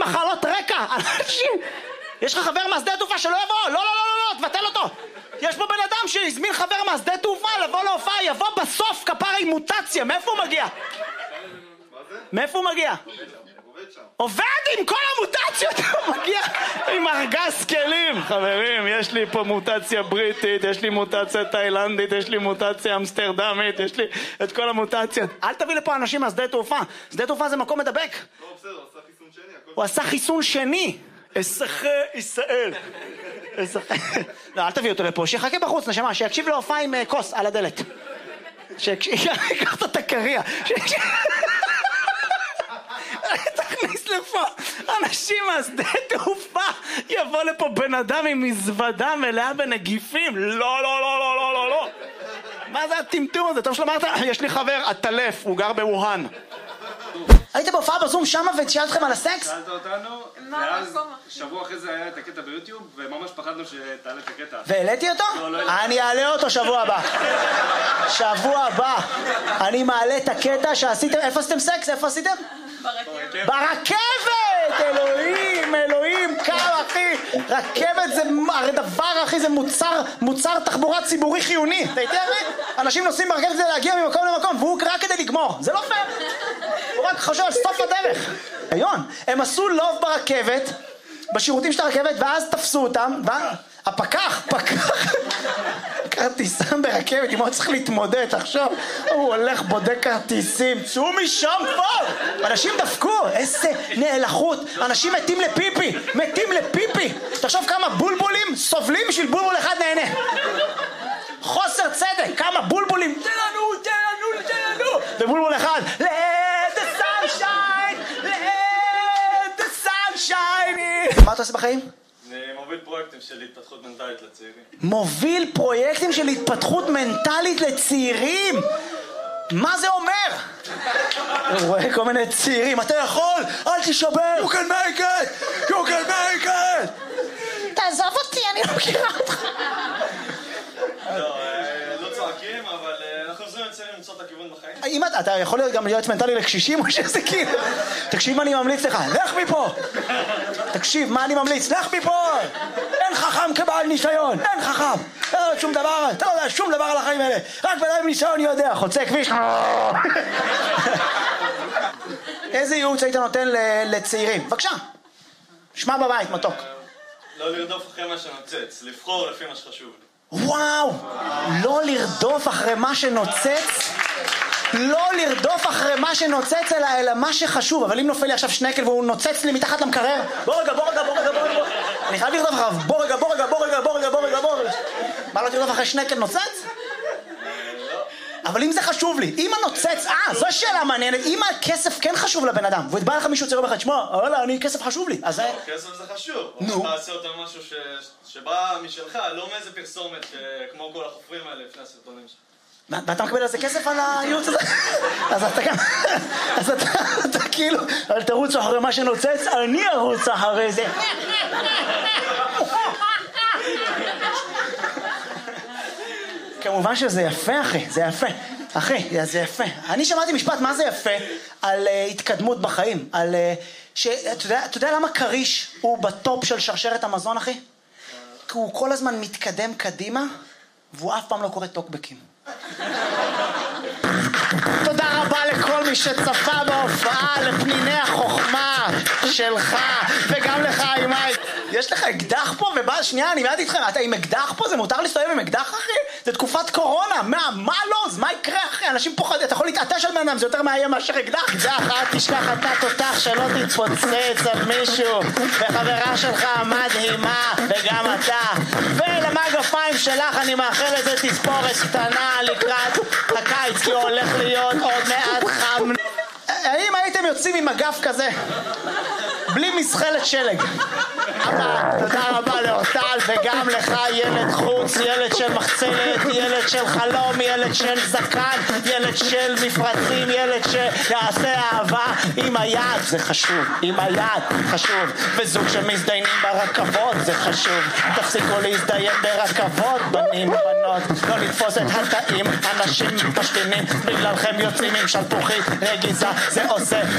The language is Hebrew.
מחלות רקע. אנשים, יש לך חבר מהשדה תעופה שלא יבוא? לא, לא, לא, לא, תבטל אותו. יש פה בן אדם שהזמין חבר מהשדה תעופה לבוא להופעה, יבוא בסוף כפרה עם מוטציה. מאיפה הוא מגיע? מאיפה הוא מגיע? עובד עם כל המוטציות, הוא מגיע עם ארגז כלים. חברים, יש לי פה מוטציה בריטית, יש לי מוטציה תאילנדית, יש לי מוטציה אמסטרדמית, יש לי את כל המוטציות. אל תביא לפה אנשים מהשדה תעופה. שדה תעופה זה מקום מדבק. לא, בסדר, הוא עשה חיסון שני. הוא עשה חיסון שני. אזרחי ישראל. לא, אל תביא אותו לפה, שיחכה בחוץ, נשמה, שיקשיב להופעה עם כוס על הדלת. שיקח את הקריה. תכניס לפה אנשים מהשדה תעופה, יבוא לפה בן אדם עם מזוודה מלאה בנגיפים. לא, לא, לא, לא, לא, לא, לא. מה זה הטמטום הזה? טוב שלמרת, יש לי חבר, הטלף, הוא גר בווהאן. היית בהופעה בזום שמה ושאלת לכם על הסקס? שאלת אותנו, ואז שבוע אחרי זה היה את הקטע ביוטיוב, וממש פחדנו שתעלה את הקטע. והעליתי אותו? אני אעלה אותו שבוע הבא. שבוע הבא. אני מעלה את הקטע שעשיתם, איפה עשיתם סקס? איפה עשיתם? ברכבת! אלוהים, אלוהים, כמה אחי. רכבת זה הדבר אחי, זה מוצר תחבורה ציבורי חיוני. אתה יודע מה? אנשים נוסעים ברכבת כדי להגיע ממקום למקום, והוא רק כדי לגמור. זה לא פייר. הוא רק חושב על סוף הדרך. היון, הם עשו לוב ברכבת, בשירותים של הרכבת, ואז תפסו אותם, הפקח, כרטיסם ברכבת, אם הוא צריך להתמודד, עכשיו הוא הולך בודק כרטיסים, צאו משם כבר, אנשים דפקו, איזה נאלחות, אנשים מתים לפיפי, תחשוב כמה בולבולים סובלים בשביל בולבול אחד נהנה, חוסר צדק, כמה בולבולים, תן לנו, ובולבול אחד, let the sunshine, let the sunshine. מה אתה עושה בחיים? מוביל פרויקטים של התפתחות מנטלית לצעירים. מוביל פרויקטים של התפתחות מנטלית לצעירים? מה זה אומר? הוא רואה כל מיני צעירים, אתה יכול, אל תשבר, you can make it. תעזוב אותי, אני לא מכירה אותך. לא צועקים, אבל אנחנו עוזרים לצעירים למצוא את הכיוון בחיים. אם אתה יכול להיות גם להיות מנטלי לקשישים או שזה כאילו? תקשיב מה אני ממליץ לך, לך מפה. תקשיב מה אני ממליץ, לך מפה. אין חכם כבעל ניסיון, אין חכם. לא שום דבר, אתה לא יודע שום דבר על החיים האלה. רק בן אדם ניסיון יודע, חוצה כביש. איזה ייעוץ היית נותן לצעירים? בבקשה. שמע בבית, מתוק. לא לרדוף אחרי מה שנוצץ, לבחור לפי מה שחשוב. וואו, לא לרדוף אחרי מה שנוצץ, אלא מה שחשוב. אבל אם נופל לי עכשיו שנקל והוא נוצץ לי מתחת למקרר, בוא רגע, אני חייב לרדוף אחריו, בוא רגע. מה לא תרדוף אחרי שנקל נוצץ? אבל אם זה חשוב לי, אם הנוצץ, זו שאלה מעניינת, אם הכסף כן חשוב לבן אדם, ובא לך מישהו צעיר בחד, שמע, אני כסף חשוב לי, אז כסף זה חשוב, נו. אתה עושה אותם משהו שבא משלך, לא מאיזה פרסומת כמו כל החופרים האלה לפני הסרטונים שלך. ואתה מקבל על זה כסף על הייעוץ הזה? אז אתה כאילו, אל תרוץ אחרי מה שנוצץ, אני ארוץ אחרי זה. כמובן שזה יפה אחי, זה יפה. אחי, זה יפה. אני שמעתי משפט מה זה יפה על התקדמות בחיים, על אתה יודע למה קריש הוא בטופ של שרשרת המזון אחי? כי הוא כל הזמן מתקדם קדימה והוא אף פעם לא קורא טוקבקים. תודה רבה לכל מי שצפה בהופעה, לפניני החוכמה שלך וגם לך אימי. יש לך אקדח פה ובא, שנייה, אני מיד איתכם, אתה עם אקדח פה? זה מותר להסתובב עם אקדח אחי? זה תקופת קורונה, מה לא? מה יקרה אחי? אנשים פוחדים, אתה יכול להתעטש על בנם, זה יותר מאיים מאשר אקדח. אקדח, אל תשכח אתה תותח שלא תתפוצץ על מישהו, וחברה שלך מדהימה, וגם אתה. ולמגפיים שלך אני מאחל לזה תספורת קטנה לקראת הקיץ, כי הוא הולך להיות עוד מעט חם. האם הייתם יוצאים עם מגף כזה? בלי מסחלת שלג. אבא, תודה רבה לאורטל וגם לך ילד חוץ, ילד של מחצלת, ילד של חלום, ילד של זקן, ילד של מפרצים, ילד שיעשה אהבה עם היד, זה חשוב, עם היד חשוב, וזוג שמזדיינים ברכבות זה חשוב, תפסיקו להזדיין ברכבות בנים בנות, לא לתפוס את התאים, אנשים משתינים, בגללכם יוצאים עם שלפוחית רגיזה, זה עושה